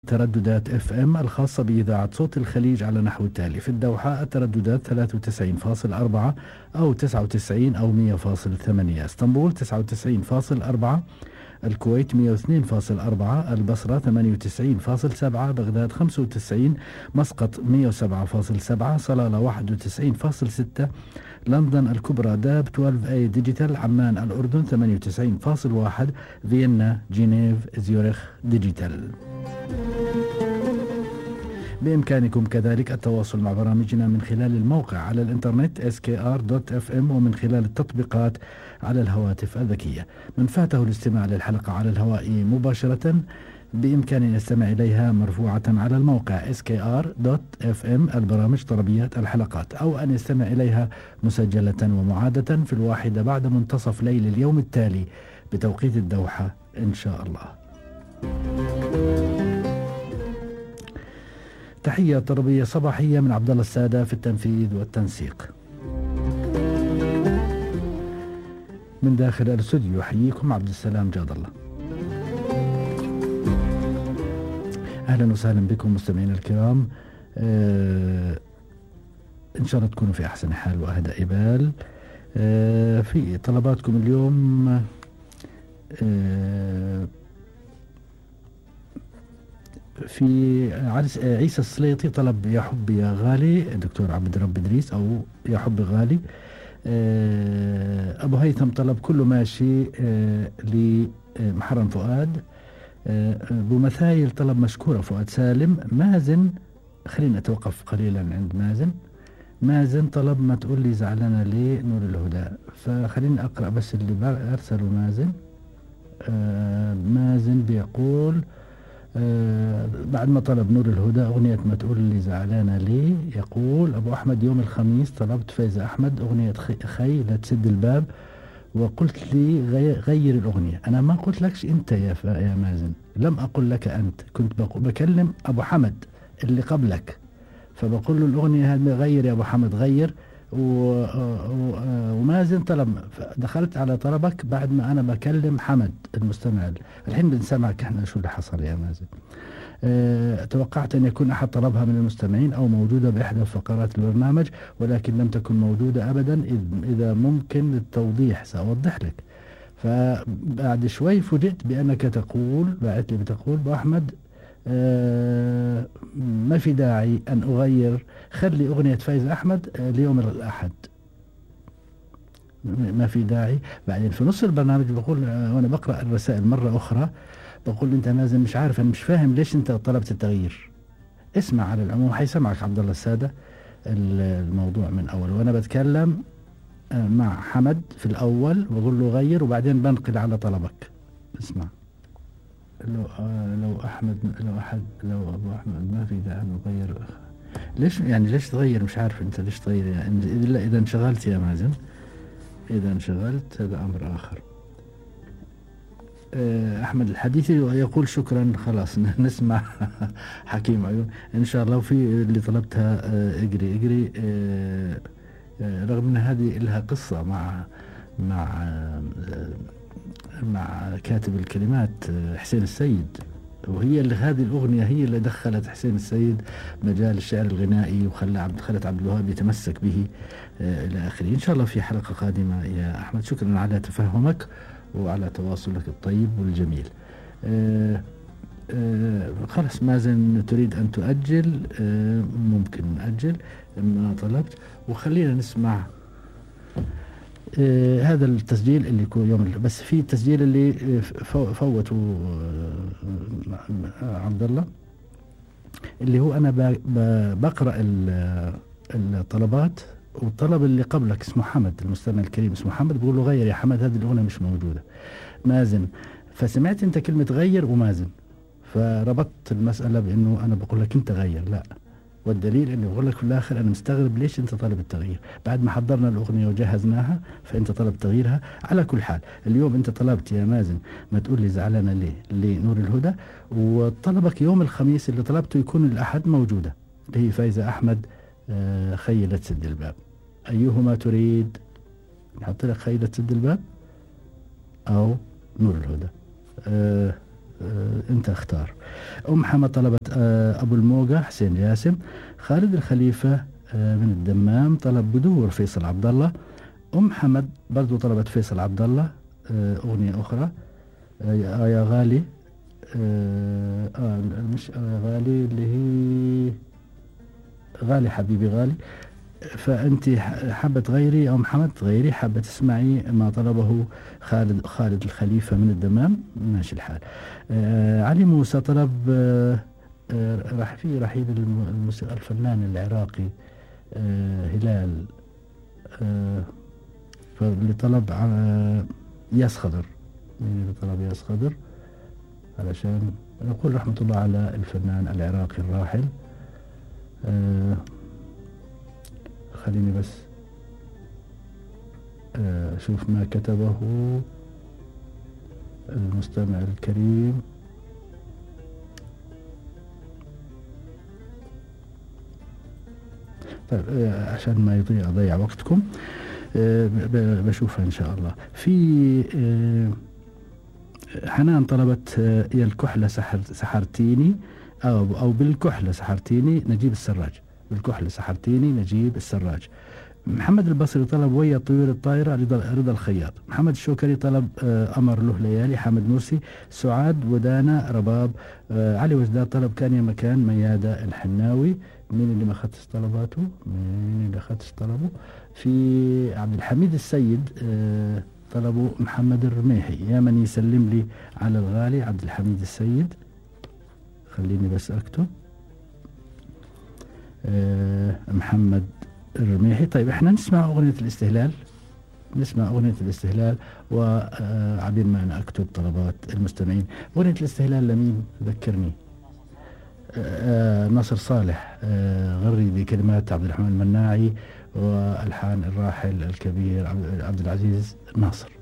ترددات اف ام الخاصة بإذاعة صوت الخليج على نحو التالي: في الدوحة الترددات 93.4 أو 99 أو 100.8، اسطنبول 99.4، الكويت 102.4، البصرة 98.7، بغداد 95، مسقط 107.7، صلالة 91.6، لندن الكبرى داب 12A ديجيتال، عمان الأردن 98.1، فيينا جنيف زيورخ ديجيتال. بإمكانكم كذلك التواصل مع برامجنا من خلال الموقع على الإنترنت skr.fm ومن خلال التطبيقات على الهواتف الذكية. من فاته الاستماع للحلقة على الهواء مباشرة بإمكانه أن يستمع إليها مرفوعة على الموقع skr.fm البرامج طلبيات الحلقات، أو أن يستمع إليها مسجلة ومعادة في 1 بعد منتصف ليل اليوم التالي بتوقيت الدوحة إن شاء الله. تحية طربية صباحية من عبد الله السادة في التنفيذ والتنسيق. من داخل الاستوديو يحييكم عبد السلام جاد الله. أهلا وسهلا بكم مستمعينا الكرام. إن شاء الله تكونوا في أحسن حال وأهدأ بال. في طلباتكم اليوم في عيسى السليطي طلب يا حب يا غالي، الدكتور عبد الرب إدريس، أو يا حب غالي. أبو هيثم طلب كله ماشي لمحرم فؤاد. أبو مثايل طلب مشكورة فؤاد سالم. مازن، خلينا أتوقف قليلا عند مازن طلب ما تقول لي زعلانة ليه نور الهدى، فخليني أقرأ بس اللي أرسلوا مازن. مازن بيقول بعد ما طلب نور الهدى أغنية ما تقول لي زعلانة ليه، يقول أبو أحمد يوم الخميس طلبت فايزة أحمد أغنية خي لا تسد الباب، وقلت لي غير الأغنية. أنا ما قلت لكش أنت يا مازن، لم أقل لك أنت، كنت بكلم أبو حمد اللي قبلك، فبقول له الأغنية هذه غير يا أبو حمد غير. ومازن طلب، دخلت على طلبك بعد ما أنا بكلم حمد المستمع. الحين بنسمعك احنا شو اللي حصل يا مازن. توقعت أن يكون أحد طلبها من المستمعين أو موجودة بإحدى فقرات البرنامج، ولكن لم تكن موجودة أبدا. إذا ممكن للتوضيح سأوضح لك. فبعد شوي فوجئت بأنك تقول، بعت لي بتقول أبو أحمد ما في داعي أن أغير، خلي أغنية فايز أحمد ليوم الأحد، ما في داعي. بعدين في نص البرنامج بقول وأنا بقرأ الرسائل مرة أخرى، بقول أنت مازن مش عارف، أنا مش فاهم ليش أنت طلبت التغيير. اسمع، على العموم حيسمعك عبد الله السادة الموضوع من أول، وأنا بتكلم مع حمد في الأول بقول له غير، وبعدين بنقل على طلبك. اسمع. لو أبو أحمد ما في داعي نغير. ليش يعني ليش تغير؟ مش عارف أنت ليش تغير يعني. إذا انشغلت يا مازن، إذا انشغلت هذا أمر آخر. أحمد الحديثي يقول شكرا، خلاص نسمع حكيم عيون إن شاء الله. وفي اللي طلبتها اجري رغم أن هذه لها قصة مع كاتب الكلمات حسين السيد، وهي اللي هذه الأغنية هي اللي دخلت حسين السيد مجال الشعر الغنائي خلت عبد الوهاب يتمسك به إلى آخره. إن شاء الله في حلقة قادمة يا أحمد. شكرا على تفهمك وعلى تواصلك الطيب والجميل. خلاص مازن تريد أن تؤجل، ممكن نأجل ما طلبت، وخلينا نسمع هذا التسجيل اللي يكون يوم، بس في التسجيل اللي فوتوا عبد الله، اللي هو أنا بقرأ الطلبات، والطلب اللي قبلك اسمه حمد، المستمع الكريم اسمه حمد، بقول له غير يا حمد هذه الأغنية مش موجودة. مازن، فسمعت أنت كلمة غير ومازن، فربطت المسألة بأنه أنا بقول لك أنت غير، لا. والدليل اني بقول لك في الاخر انا مستغرب ليش انت طالب التغيير بعد ما حضرنا الاغنيه وجهزناها، فانت طلب تغييرها. على كل حال اليوم انت طلبت يا مازن ما تقول لي زعلانه ليه لنور الهدى، وطلبك يوم الخميس اللي طلبته يكون الاحد موجوده، اللي هي فايزه احمد خيلة سد الباب. ايهما تريد؟ نحط لك خيلة سد الباب او نور الهدى؟ أنت اختار. أم محمد طلبت أبو الموجة حسين جاسم. خالد الخليفة من الدمام طلب بدور فيصل عبد الله. أم محمد برضو طلبت فيصل عبد الله أغنية أخرى يا غالي. مش يا غالي، اللي هي غالي حبيبي غالي. فأنت حابة تغيري أو محمد تغيري، حابة تسمعي ما طلبه خالد الخليفة من الدمام، ماشي الحال. علي موسى طلب راح في رحيل الموسيقى الفنان العراقي هلال، فاللي طلب ياس خضر. مين اللي طلب ياس خضر؟ علشان نقول رحمة الله على الفنان العراقي الراحل. خليني بس أشوف ما كتبه المستمع الكريم. طيب عشان ما أضيع وقتكم بشوفها إن شاء الله. في حنان طلبت يا الكحلة سحرتيني، أو بالكحلة سحرتيني نجيب السراج. بالكحلة سحرتيني نجيب السراج. محمد البصري طلب ويا الطيور الطايرة رضا الخياط. محمد الشوكري طلب أمر له ليالي حامد مرسي. سعاد ودانا رباب. علي وجداد طلب كان يا مكان ميادة الحناوي. مين اللي ما أخذتش طلباته؟ مين اللي أخذتش طلبه؟ في عبد الحميد السيد طلبوا محمد الرميحي يا من يسلم لي على الغالي. عبد الحميد السيد، خليني بس أكتب محمد الرميحي. طيب احنا نسمع أغنية الاستهلال، نسمع أغنية الاستهلال وعبين ما أنا أكتب طلبات المستمعين. أغنية الاستهلال لمين ذكرني؟ ناصر صالح غري بكلمات عبد الرحمن المناعي والحان الراحل الكبير عبد العزيز ناصر.